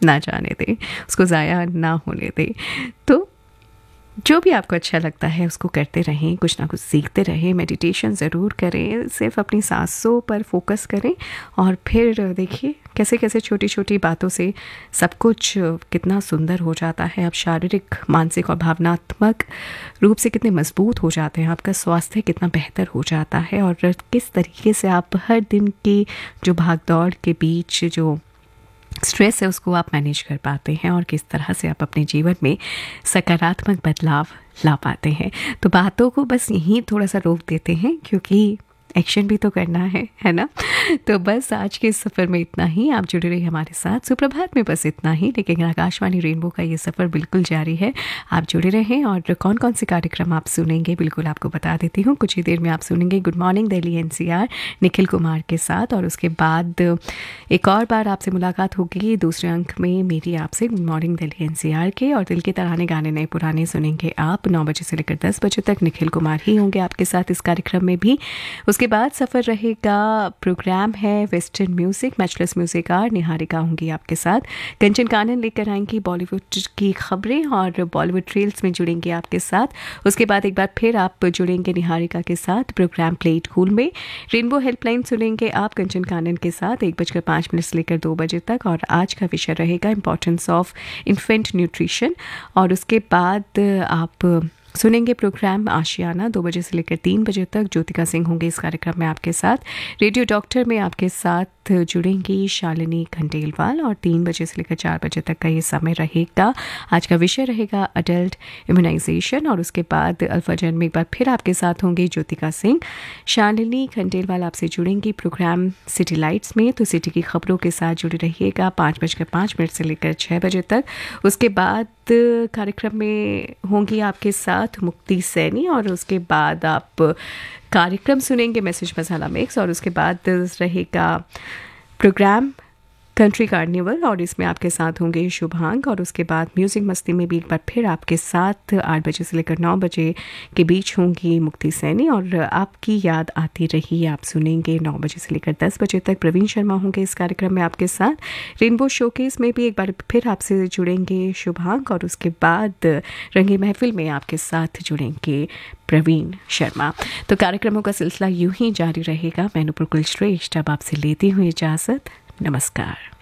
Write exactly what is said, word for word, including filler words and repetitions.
ना जाने दें, उसको ज़ाया ना होने दें। तो जो भी आपको अच्छा लगता है उसको करते रहें, कुछ ना कुछ सीखते रहें, मेडिटेशन ज़रूर करें, सिर्फ अपनी सांसों पर फोकस करें और फिर देखिए कैसे कैसे छोटी छोटी बातों से सब कुछ कितना सुंदर हो जाता है। आप शारीरिक, मानसिक और भावनात्मक रूप से कितने मजबूत हो जाते हैं, आपका स्वास्थ्य कितना बेहतर हो जाता है और किस तरीके से आप हर दिन की जो भागदौड़ के बीच जो स्ट्रेस है उसको आप मैनेज कर पाते हैं और किस तरह से आप अपने जीवन में सकारात्मक बदलाव ला पाते हैं। तो बातों को बस यहीं थोड़ा सा रोक देते हैं क्योंकि एक्शन भी तो करना है है ना। तो बस आज के इस सफ़र में इतना ही। आप जुड़े रहिए हमारे साथ। सुप्रभात में बस इतना ही, लेकिन आकाशवाणी रेनबो का ये सफ़र बिल्कुल जारी है। आप जुड़े रहें और कौन कौन से कार्यक्रम आप सुनेंगे बिल्कुल आपको बता देती हूँ। कुछ ही देर में आप सुनेंगे good morning Delhi NCR Nikhil Kumar के साथ और उसके बाद एक और बार आपसे मुलाकात होगी दूसरे अंक में मेरी आपसे गुड मॉर्निंग दिल्ली एनसीआर के। और दिल के तराने गाने नए पुराने सुनेंगे आप नौ बजे से लेकर दस बजे तक। निखिल कुमार ही होंगे आपके साथ इस कार्यक्रम में भी। उसके बाद सफ़र रहेगा, प्रोग्राम है western music, matchless music are, Niharika होंगी आपके साथ। कंचन कानन लेकर आएंगी बॉलीवुड की खबरें और बॉलीवुड ट्रेल्स में जुड़ेंगे आपके साथ। उसके बाद एक बार फिर आप जुड़ेंगे निहारिका के साथ प्रोग्राम प्ले इट कूल में। रेनबो हेल्पलाइन सुनेंगे आप कंचन कानन के साथ एक बजकर पाँच मिनट से लेकर दो बजे तक और आज का विषय रहेगा इंपॉर्टेंस ऑफ इन्फेंट न्यूट्रिशन। और उसके बाद आप सुनेंगे प्रोग्राम आशियाना दो बजे से लेकर तीन बजे तक। ज्योतिका सिंह होंगे इस कार्यक्रम में आपके साथ। रेडियो डॉक्टर में आपके साथ जुड़ेंगी शालिनी खंडेलवाल और तीन बजे से लेकर चार बजे तक का ये समय रहेगा। आज का विषय रहेगा अडल्ट इम्यूनाइजेशन। और उसके बाद अल्फाजन में एक बार फिर आपके साथ होंगे ज्योतिका सिंह। शालिनी खंडेलवाल आपसे जुड़ेंगी प्रोग्राम सिटी लाइट्स में, तो सिटी की खबरों के साथ जुड़े रहिएगा पाँच बजकर पाँच मिनट से लेकर छः बजे तक। उसके बाद कार्यक्रम में होंगी आपके साथ मुक्ति सैनी और उसके बाद आप कार्यक्रम सुनेंगे मैसेज मसाला मिक्स। और उसके बाद रहेगा प्रोग्राम कंट्री कार्निवल और इसमें आपके साथ होंगे शुभांग। और उसके बाद म्यूज़िक मस्ती में भी एक बार फिर आपके साथ आठ बजे से लेकर नौ बजे के बीच होंगी मुक्ति सैनी और आपकी याद आती रही आप सुनेंगे नौ बजे से लेकर दस बजे तक। प्रवीण शर्मा होंगे इस कार्यक्रम में आपके साथ। रेनबो शोकेस में भी एक बार फिर आपसे जुड़ेंगे शुभांग और उसके बाद रंगी महफिल में आपके साथ जुड़ेंगे प्रवीण शर्मा। तो कार्यक्रमों का सिलसिला यूं ही जारी रहेगा। मैं नुपुर कुल श्रेष्ठ अब आपसे लेती हुई इजाज़त। नमस्कार।